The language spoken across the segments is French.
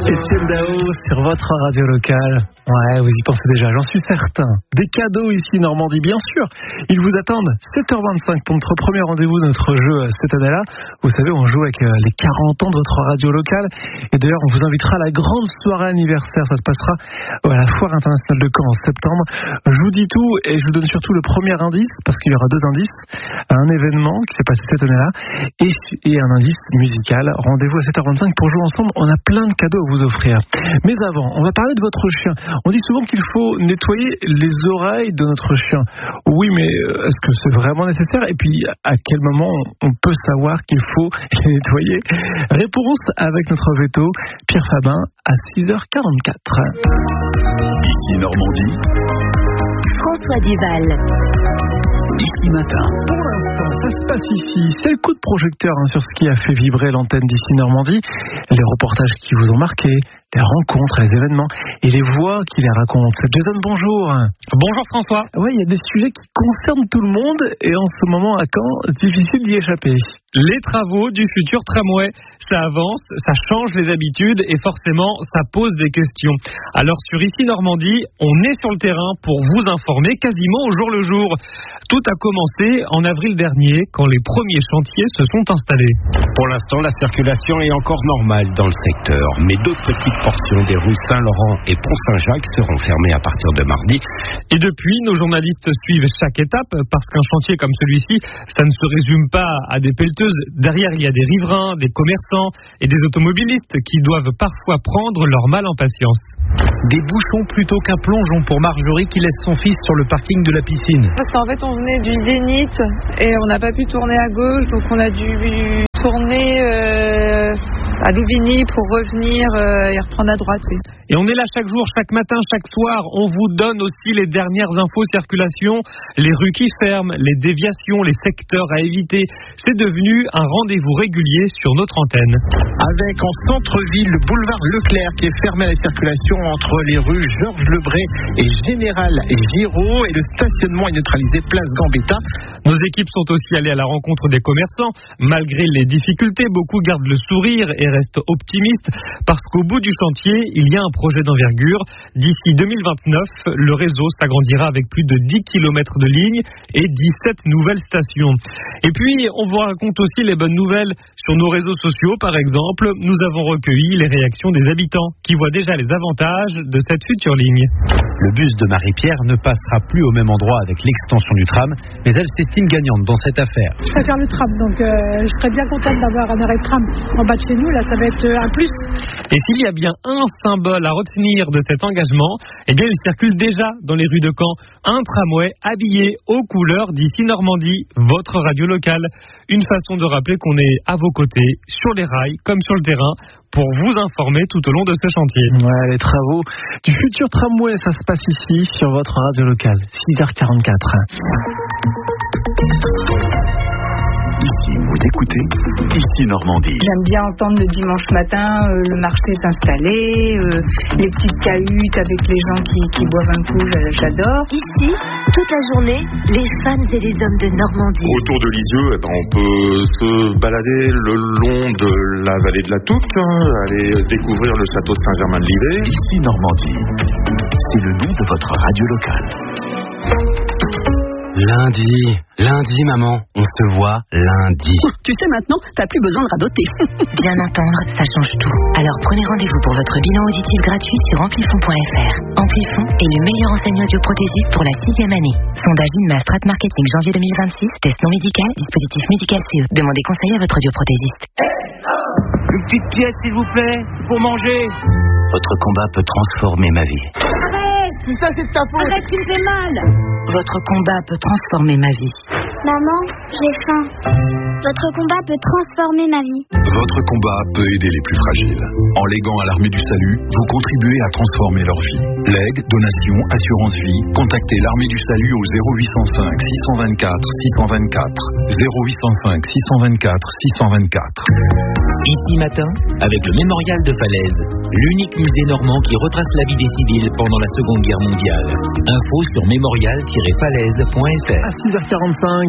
Etienne Dao sur votre radio locale. Ouais, vous y pensez déjà, j'en suis certain. Des cadeaux ici Normandie, bien sûr. Ils vous attendent 7h25 pour notre premier rendez-vous de notre jeu cette année-là. Vous savez, on joue avec les 40 ans de votre radio locale. Et d'ailleurs, on vous invitera à la grande soirée anniversaire. Ça se passera à la Foire internationale de Caen en septembre. Je vous dis tout et je vous donne surtout le premier indice, parce qu'il y aura deux indices. Un événement qui s'est passé cette année-là et un indice musical. Rendez-vous à 7h25 pour jouer ensemble. On a plein de cadeaux à vous offrir. Mais avant, on va parler de votre chien. On dit souvent qu'il faut nettoyer les oreilles de notre chien. Oui, mais est-ce que c'est vraiment nécessaire? Et puis, à quel moment on peut savoir qu'il faut les nettoyer? Réponse avec notre veto, Pierre Fabin, à 6h44. Ici Normandie. François Duval. Ici Matin. Pour l'instant, ça se passe ici. C'est le coup de projecteur sur ce qui a fait vibrer l'antenne d'Ici Normandie. Les reportages qui vous ont marqué, les rencontres, les événements et les voix qui les racontent. Jason, bonjour. Bonjour François. Oui, il y a des sujets qui concernent tout le monde et en ce moment à Caen, difficile d'y échapper. Les travaux du futur tramway, ça avance, ça change les habitudes et forcément, ça pose des questions. Alors sur Ici Normandie, on est sur le terrain pour vous informer quasiment au jour le jour. Tout a commencé en avril dernier quand les premiers chantiers se sont installés. Pour l'instant, la circulation est encore normale dans le secteur, mais d'autres petites portions des rues Saint-Laurent et Pont-Saint-Jacques seront fermées à partir de mardi. Et depuis, nos journalistes suivent chaque étape parce qu'un chantier comme celui-ci, ça ne se résume pas à des pelleteuses. Derrière, il y a des riverains, des commerçants et des automobilistes qui doivent parfois prendre leur mal en patience. Des bouchons plutôt qu'un plongeon pour Marjorie qui laisse son fils sur le parking de la piscine. Parce qu'en fait, on venait du Zénith et on n'a pas pu tourner à gauche, donc on a dû tourner à Louvigny pour revenir et reprendre à droite. Oui. Et on est là chaque jour, chaque matin, chaque soir. On vous donne aussi les dernières infos circulation, les rues qui ferment, les déviations, les secteurs à éviter. C'est devenu un rendez-vous régulier sur notre antenne. Avec en centre-ville le boulevard Leclerc qui est fermé à la circulation entre les rues Georges Lebré et Général Giraud et le stationnement est neutralisé place Gambetta. Nos équipes sont aussi allées à la rencontre des commerçants. Malgré les difficultés, beaucoup gardent le sourire et restent optimistes parce qu'au bout du chantier, il y a un projet d'envergure. D'ici 2029, le réseau s'agrandira avec plus de 10 km de lignes et 17 nouvelles stations. Et puis, on vous raconte aussi les bonnes nouvelles. Sur nos réseaux sociaux, par exemple, nous avons recueilli les réactions des habitants qui voient déjà les avantages de cette future ligne. Le bus de Marie-Pierre ne passera plus au même endroit avec l'extension du tram, mais elle s'estime gagnante dans cette affaire. Je préfère le tram, donc je serais bien contente d'avoir un arrêt de tram en bas de chez nous. Là, ça va être un plus. Et s'il y a bien un symbole à retenir de cet engagement, eh bien, il circule déjà dans les rues de Caen. Un tramway habillé aux couleurs d'Ici Normandie, votre radio locale. Une façon de rappeler qu'on est à vos côtés, sur les rails comme sur le terrain, pour vous informer tout au long de ce chantier. Ouais, les travaux du futur tramway, ça se passe ici, sur votre radio locale. 6h44. Ici, vous écoutez Ici Normandie. J'aime bien entendre le dimanche matin, le marché s'installer, les petites cahutes avec les gens qui boivent un coup, j'adore. Ici, toute la journée, les femmes et les hommes de Normandie. Autour de Lisieux, on peut se balader le long de la vallée de la Touque, aller découvrir le château de Saint-Germain-de-Livet. Ici Normandie, c'est le nom de votre radio locale. Lundi, maman, on se voit lundi. Tu sais maintenant, t'as plus besoin de radoter. Bien entendre, ça change tout. Alors prenez rendez-vous pour votre bilan auditif gratuit sur amplifon.fr. Amplifon est le meilleur enseignant audioprothésiste pour la 6e année. Sondage INMA Strat Marketing janvier 2026, test non médical, dispositif médical CE. Demandez conseil à votre audioprothésiste. Une petite pièce s'il vous plaît, pour manger. Votre combat peut transformer ma vie. Arrête, tout ça c'est de ta faute. Arrête, tu me fais mal. Votre combat peut transformer ma vie. Maman, j'ai faim. Votre combat peut transformer ma vie. Votre combat peut aider les plus fragiles. En léguant à l'Armée du Salut, vous contribuez à transformer leur vie. Legs, donations, assurance vie, contactez l'Armée du Salut au 0805 624 624. 0805 624 624. Ici matin, avec le Mémorial de Falaise, l'unique musée normand qui retrace la vie des civils pendant la Seconde Guerre mondiale. Info sur mémorial-falaise.fr. À 6h45,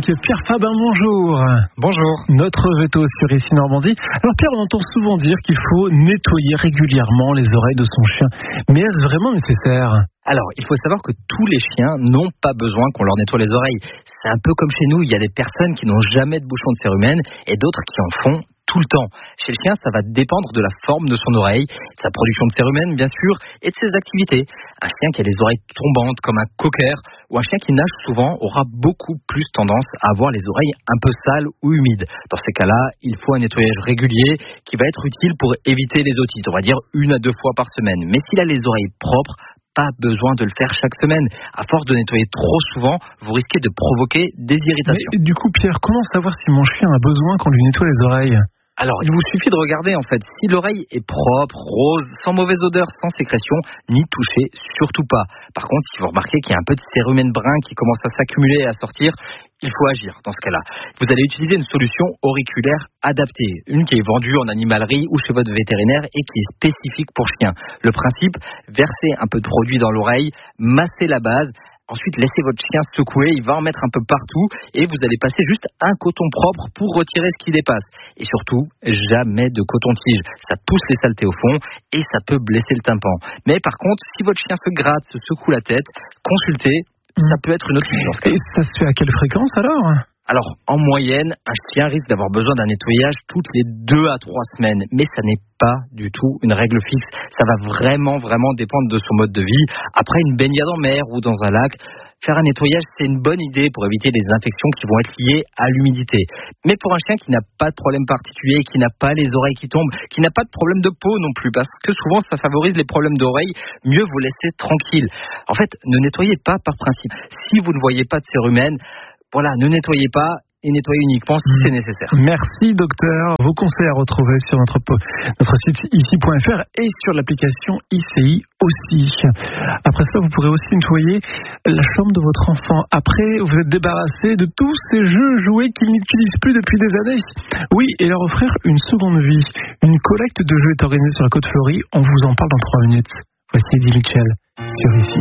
avec Pierre Fabin, bonjour. Bonjour. Notre veto sur ici Normandie. Alors Pierre, on entend souvent dire qu'il faut nettoyer régulièrement les oreilles de son chien. Mais est-ce vraiment nécessaire ? Alors, il faut savoir que tous les chiens n'ont pas besoin qu'on leur nettoie les oreilles. C'est un peu comme chez nous, il y a des personnes qui n'ont jamais de bouchon de cérumen et d'autres qui en font tout le temps. Chez le chien, ça va dépendre de la forme de son oreille, de sa production de cérumen, bien sûr, et de ses activités. Un chien qui a les oreilles tombantes, comme un cocker, ou un chien qui nage souvent, aura beaucoup plus tendance à avoir les oreilles un peu sales ou humides. Dans ces cas-là, il faut un nettoyage régulier qui va être utile pour éviter les otites, on va dire 1 à 2 fois par semaine. Mais s'il a les oreilles propres, pas besoin de le faire chaque semaine. À force de nettoyer trop souvent, vous risquez de provoquer des irritations. Mais du coup, Pierre, comment savoir si mon chien a besoin qu'on lui nettoie les oreilles ? Alors, il vous suffit de regarder, en fait, si l'oreille est propre, rose, sans mauvaise odeur, sans sécrétion, n'y touchez surtout pas. Par contre, si vous remarquez qu'il y a un peu de cérumen brun qui commence à s'accumuler et à sortir, il faut agir dans ce cas-là. Vous allez utiliser une solution auriculaire adaptée, une qui est vendue en animalerie ou chez votre vétérinaire et qui est spécifique pour chien. Le principe, versez un peu de produit dans l'oreille, massez la base. Ensuite, laissez votre chien secouer, il va en mettre un peu partout et vous allez passer juste un coton propre pour retirer ce qui dépasse. Et surtout, jamais de coton-tige. Ça pousse les saletés au fond et ça peut blesser le tympan. Mais par contre, si votre chien se gratte, se secoue la tête, consultez, ça peut être une autre situation. Et ça se fait à quelle fréquence alors ? Alors, en moyenne, un chien risque d'avoir besoin d'un nettoyage toutes les 2 à 3 semaines. Mais ça n'est pas du tout une règle fixe. Ça va vraiment dépendre de son mode de vie. Après une baignade en mer ou dans un lac, faire un nettoyage, c'est une bonne idée pour éviter des infections qui vont être liées à l'humidité. Mais pour un chien qui n'a pas de problème particulier, qui n'a pas les oreilles qui tombent, qui n'a pas de problème de peau non plus, parce que souvent ça favorise les problèmes d'oreilles, mieux vous laisser tranquille. En fait, ne nettoyez pas par principe. Si vous ne voyez pas de cérumen, voilà, ne nettoyez pas et nettoyez uniquement si c'est nécessaire. Merci docteur. Vos conseils à retrouver sur notre site ici.fr et sur l'application ICI aussi. Après ça, vous pourrez aussi nettoyer la chambre de votre enfant. Après, vous êtes débarrassé de tous ces jeux jouets qu'il n'utilise plus depuis des années. Oui, et leur offrir une seconde vie. Une collecte de jeux est organisée sur la Côte Fleurie. On vous en parle dans 3 minutes. Voici Eddie Mitchell sur ICI.